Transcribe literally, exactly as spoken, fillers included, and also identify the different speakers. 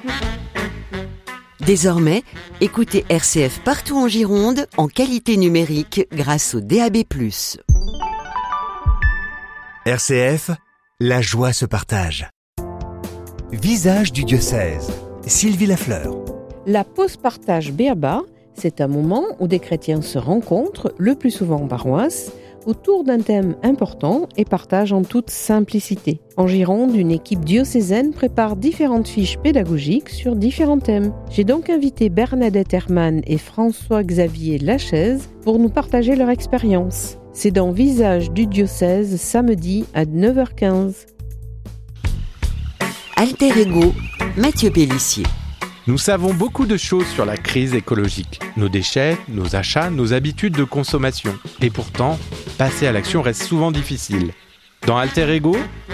Speaker 1: Désormais, écoutez R C F partout en Gironde en qualité numérique grâce au D A B plus.
Speaker 2: R C F, la joie se partage. Visage du diocèse, Sylvie Lafleur.
Speaker 3: La pause partage Béaba, c'est un moment où des chrétiens se rencontrent, le plus souvent en paroisse, autour d'un thème important et partagent en toute simplicité. En Gironde, une équipe diocésaine prépare différentes fiches pédagogiques sur différents thèmes. J'ai donc invité Bernadette Herman et François-Xavier Lachaise pour nous partager leur expérience. C'est dans Visage du diocèse, samedi à neuf heures quinze.
Speaker 1: Alter Ego, Mathieu Pélissier.
Speaker 4: Nous savons beaucoup de choses sur la crise écologique, nos déchets, nos achats, nos habitudes de consommation. Et pourtant, passer à l'action reste souvent difficile. Dans Alter Ego,